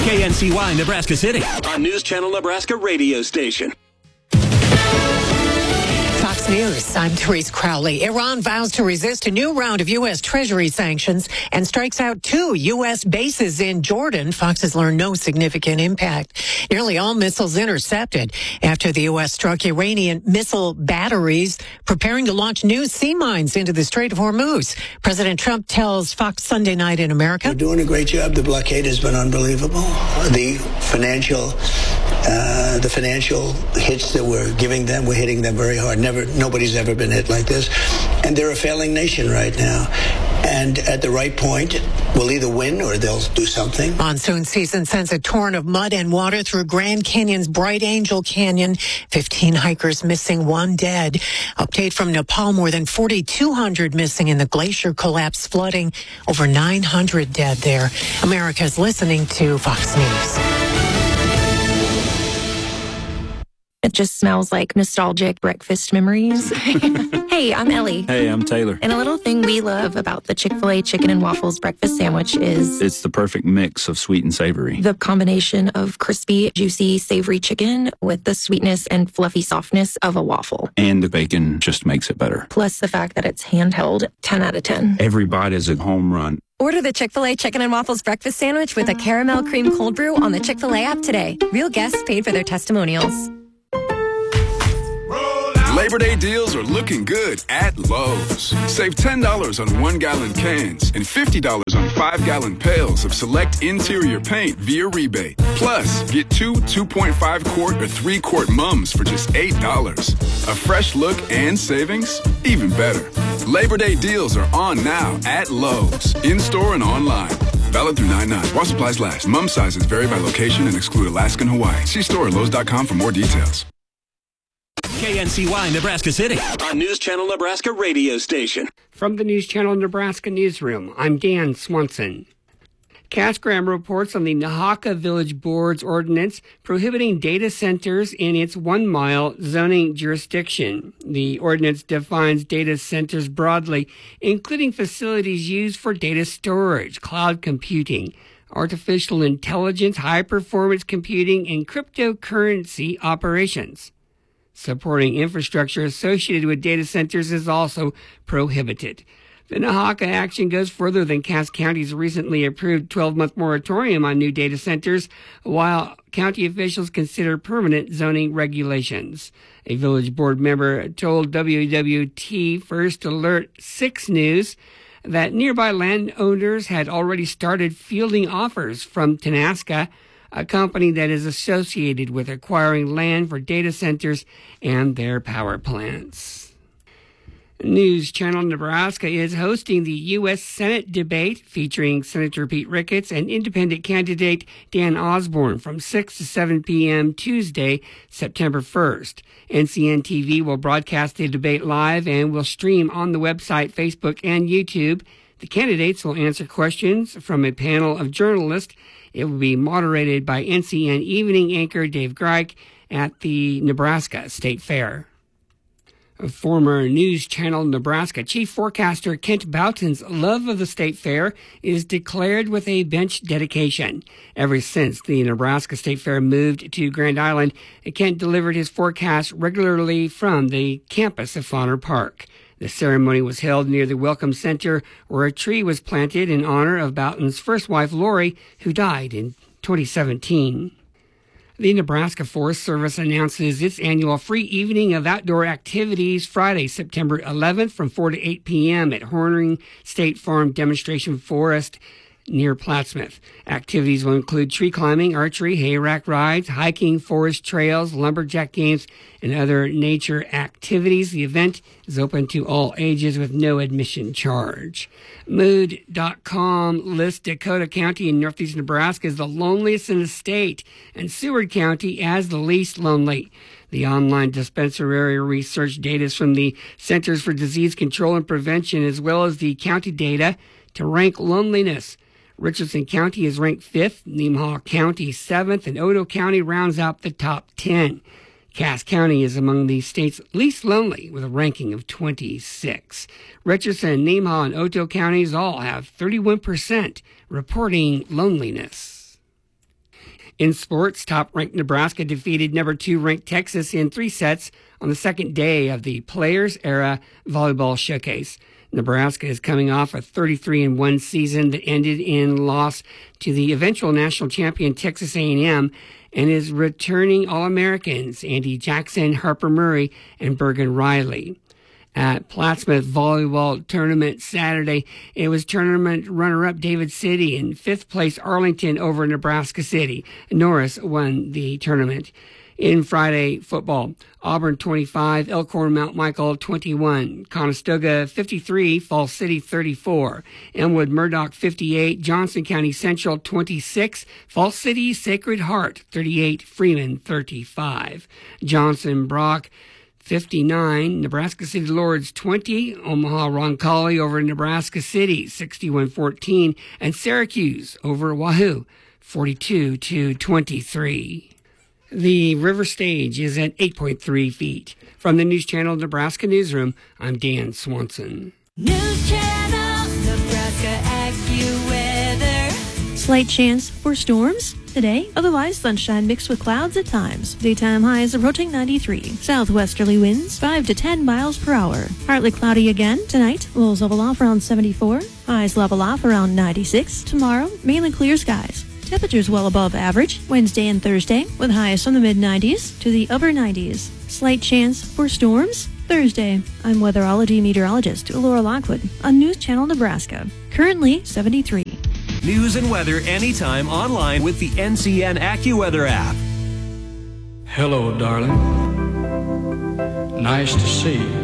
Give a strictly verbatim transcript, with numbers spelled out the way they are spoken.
K N C Y Nebraska City on News Channel Nebraska radio station. Fox News, I'm Therese Crowley. Iran vows to resist a new round of U S. Treasury sanctions and strikes out two U S bases in Jordan. Fox has learned no significant impact. Nearly all missiles intercepted after the U S struck Iranian missile batteries, preparing to launch new sea mines into the Strait of Hormuz. President Trump tells Fox Sunday Night in America. We're doing a great job. The blockade has been unbelievable. The financial, uh, the financial hits that we're giving them, we're hitting them very hard. Never, nobody's ever been hit like this. And they're a failing nation right now. And at the right point, we'll either win or they'll do something. Monsoon season sends a torrent of mud and water through Grand Canyon's Bright Angel Canyon. fifteen hikers missing, one dead. Update from Nepal, more than forty-two hundred missing in the glacier collapse, flooding. Over nine hundred dead there. America's listening to Fox News. It just smells like nostalgic breakfast memories. Hey, I'm Ellie. Hey, I'm Taylor. And a little thing we love about the Chick-fil-A Chicken and Waffles breakfast sandwich is... It's the perfect mix of sweet and savory. The combination of crispy, juicy, savory chicken with the sweetness and fluffy softness of a waffle. And the bacon just makes it better. Plus the fact that it's handheld, ten out of ten. Every bite is a home run. Order the Chick-fil-A Chicken and Waffles breakfast sandwich with a caramel cream cold brew on the Chick-fil-A app today. Real guests paid for their testimonials. Labor Day deals are looking good at Lowe's. Save ten dollars on one-gallon cans and fifty dollars on five-gallon pails of select interior paint via rebate. Plus, get two two point five quart or three quart mums for just eight dollars. A fresh look and savings? Even better. Labor Day deals are on now at Lowe's, in-store and online. Valid through nine nine. While supplies last. Mum sizes vary by location and exclude Alaska and Hawaii. See store at Lowe's dot com for more details. K N C Y Nebraska City on News Channel Nebraska radio station. From the News Channel Nebraska newsroom, I'm Dan Swanson. Cass Graham reports on the Nahaka Village Board's ordinance prohibiting data centers in its one-mile zoning jurisdiction. The ordinance defines data centers broadly, including facilities used for data storage, cloud computing, artificial intelligence, high-performance computing, and cryptocurrency operations. Supporting infrastructure associated with data centers is also prohibited. The Nahaka action goes further than Cass County's recently approved twelve-month moratorium on new data centers, while county officials consider permanent zoning regulations. A village board member told W W T First Alert six News that nearby landowners had already started fielding offers from Tenaska, a company that is associated with acquiring land for data centers and their power plants. News Channel Nebraska is hosting the U S Senate debate featuring Senator Pete Ricketts and independent candidate Dan Osborne from six to seven p.m. Tuesday, September first. N C N T V will broadcast the debate live and will stream on the website, Facebook, and YouTube. The candidates will answer questions from a panel of journalists. It will be moderated by N C N evening anchor Dave Greik at the Nebraska State Fair. Former News Channel Nebraska chief forecaster Kent Boughton's love of the State Fair is declared with a bench dedication. Ever since the Nebraska State Fair moved to Grand Island, Kent delivered his forecast regularly from the campus of Fauner Park. The ceremony was held near the Welcome Center, where a tree was planted in honor of Boughton's first wife, Lori, who died in twenty seventeen. The Nebraska Forest Service announces its annual free evening of outdoor activities Friday, September eleventh from four to eight p.m. at Horning State Farm Demonstration Forest near Plattsmouth. Activities will include tree climbing, archery, hayrack rides, hiking, forest trails, lumberjack games, and other nature activities. The event is open to all ages with no admission charge. Mood dot com lists Dakota County in northeast Nebraska as the loneliest in the state and Seward County as the least lonely. The online dispensary research data is from the Centers for Disease Control and Prevention, as well as the county data to rank loneliness. Richardson County is ranked fifth, Nemaha County seventh, and Otoe County rounds out the top ten. Cass County is among the state's least lonely with a ranking of twenty-six. Richardson, Nemaha, and Otoe counties all have thirty-one percent reporting loneliness. In sports, top-ranked Nebraska defeated number two-ranked Texas in three sets on the second day of the Players Era Volleyball Showcase. Nebraska is coming off a thirty-three and one season that ended in loss to the eventual national champion Texas A and M and is returning All-Americans Andy Jackson, Harper Murray, and Bergen Riley. At Plattsmouth Volleyball Tournament Saturday, it was tournament runner-up David City and fifth place Arlington over Nebraska City. Norris won the tournament. In Friday football, Auburn twenty-five, Elkhorn Mount Michael twenty-one, Conestoga fifty-three, Falls City thirty-four, Elmwood Murdoch fifty-eight, Johnson County Central twenty-six, Falls City Sacred Heart thirty-eight, Freeman thirty-five, Johnson Brock fifty-nine, Nebraska City Lords twenty, Omaha Roncalli over Nebraska City sixty-one fourteen, and Syracuse over Wahoo forty-two to twenty-three. The river stage is at eight point three feet. From the News Channel Nebraska Newsroom, I'm Dan Swanson. News Channel Nebraska AccuWeather. Slight chance for storms today, otherwise sunshine mixed with clouds at times. Daytime highs approaching ninety-three. Southwesterly winds five to ten miles per hour. Partly cloudy again tonight. Lows level off around seventy-four. Highs level off around ninety-six. Tomorrow, mainly clear skies. Temperatures well above average Wednesday and Thursday, with highs from the mid nineties to the upper nineties. Slight chance for storms Thursday. I'm weatherology meteorologist Laura Lockwood on News Channel Nebraska. Currently seventy-three. News and weather anytime online with the N C N AccuWeather app. Hello, darling. Nice to see you.